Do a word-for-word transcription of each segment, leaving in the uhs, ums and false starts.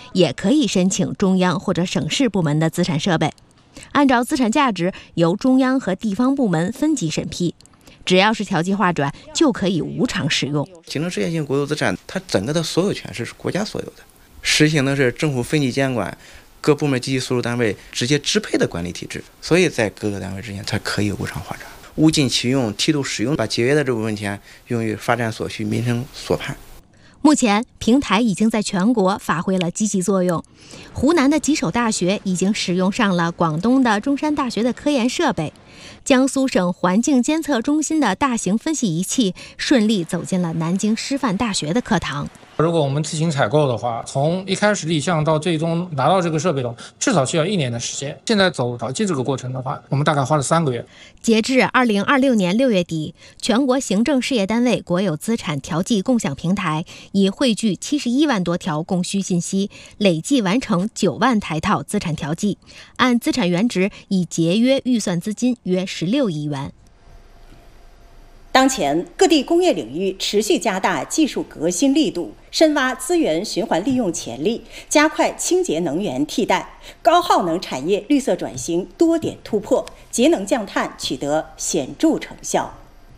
也可以申请中央或者省市部门的资产设备，按照资产价值由中央和地方部门分级审批。只要是条件划转，就可以无偿使用。 形成实验性国有资产，它整个的所有权是国家所有的，实行的是政府分级监管，各部门机构所属单位直接支配的管理体制，所以在各个单位之间才可以无偿划转，物尽其用，梯度使用，把节约的这部分钱用于发展所需，民生所盼。 目前，平台已经在全国发挥了积极作用。湖南的几所大学已经使用上了广东的中山大学的科研设备，江苏省环境监测中心的大型分析仪器顺利走进了南京师范大学的课堂。 如果我们自行采购的话，从一开始立项到最终拿到这个设备的，至少需要一年的时间。现在走调剂这个过程的话，我们大概花了三个月。 截至二零二六年六月底，全国行政事业单位国有资产调剂共享平台已汇聚七十一万多条供需信息，累计完成九万台套资产调剂，按资产原值已节约预算资金约十六亿元。 当前，各地工业领域持续加大技术革新力度，深挖资源循环利用潜力，加快清洁能源替代，高耗能产业绿色转型多点突破，节能降碳取得显著成效。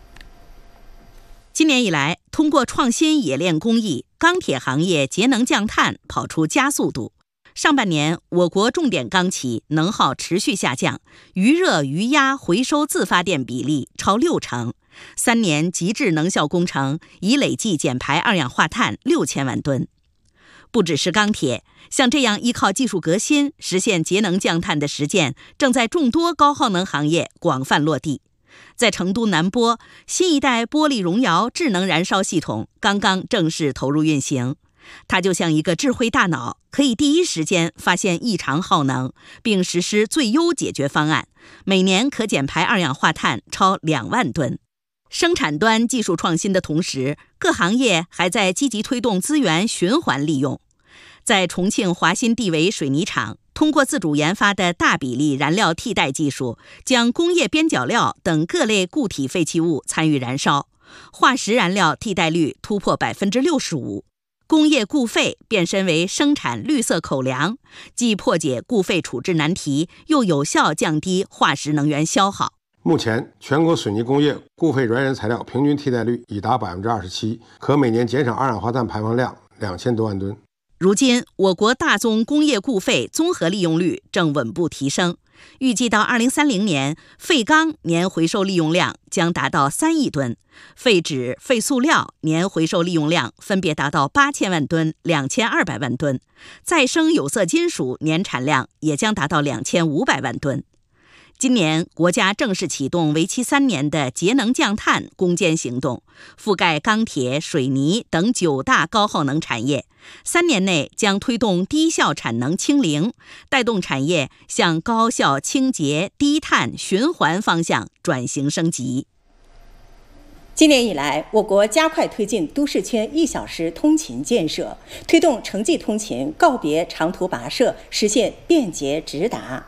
今年以来，通过创新冶炼工艺，钢铁行业节能降碳跑出加速度。上半年，我国重点钢企能耗持续下降，余热余压回收自发电比例超六成。三年极致能效工程已累计减排二氧化碳六千万吨。不只是钢铁，像这样依靠技术革新实现节能降碳的实践，正在众多高耗能行业广泛落地。在成都南玻，新一代玻璃熔窑智能燃烧系统刚刚正式投入运行。它就像一个智慧大脑，可以第一时间发现异常耗能，并实施最优解决方案，每年可减排二氧化碳超两万吨。生产端技术创新的同时，各行业还在积极推动资源循环利用。在重庆华新地维水泥厂，通过自主研发的大比例燃料替代技术，将工业边角料等各类固体废弃物参与燃烧，化石燃料替代率突破百分之六十五。工业固废变身为生产绿色口粮，既破解固废处置难题，又有效降低化石能源消耗。 目前，全国水泥工业固废原原材料平均替代率已达百分之二十七，可每年减少二氧化碳排放量两千多万吨。 如今，我国大宗工业固废综合利用率正稳步提升，预计到二零三零年，废钢年回收利用量将达到三亿吨，废纸、废塑料年回收利用量分别达到八千万吨、两千二百万吨，再生有色金属年产量也将达到两千五百万吨。今年，国家正式启动为期三年的节能降碳攻坚行动，覆盖钢铁、水泥等九大高耗能产业。三年内将推动低效产能清零，带动产业向高效、清洁、低碳、循环方向转型升级。 今年以来，我国加快推进都市圈一小时通勤建设，推动城际通勤告别长途跋涉，实现便捷直达。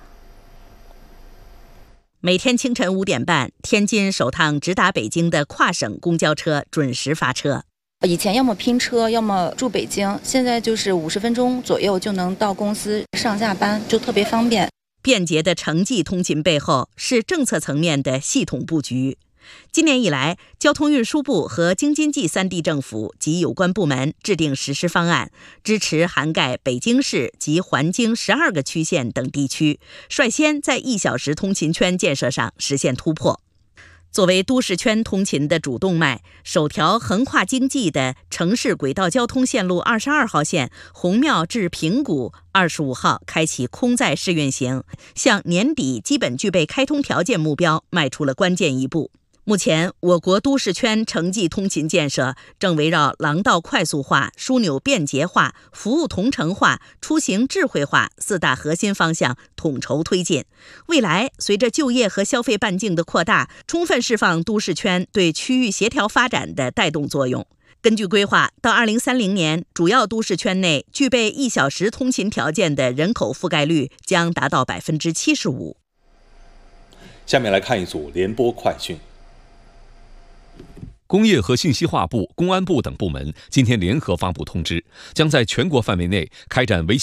每天清晨五点半，天津首趟直达北京的跨省公交车准时发车。 以前要么拼车，要么住北京，现在就是五十分钟左右就能到公司上下班，就特别方便。 便捷的城际通勤背后是政策层面的系统布局。今年以来，交通运输部和京津冀三地政府及有关部门制定实施方案，支持涵盖北京市及环京十二个区县等地区，率先在一小时通勤圈建设上实现突破。作为都市圈通勤的主动脉，首条横跨京冀的城市轨道交通线路二十二号线红庙至平谷二十五号开启空载试运行，向年底基本具备开通条件目标迈出了关键一步。目前，我国都市圈城际通勤建设正围绕廊道快速化、枢纽便捷化、服务同城化、出行智慧化四大核心方向统筹推进。未来，随着就业和消费半径的扩大，充分释放都市圈对区域协调发展的带动作用。根据规划，到二零三零年，主要都市圈内具备一小时通勤条件的人口覆盖率将达到百分之七十五。 下面来看一组联播快讯。 工业和信息化部、公安部等部门今天联合发布通知，将在全国范围内开展为期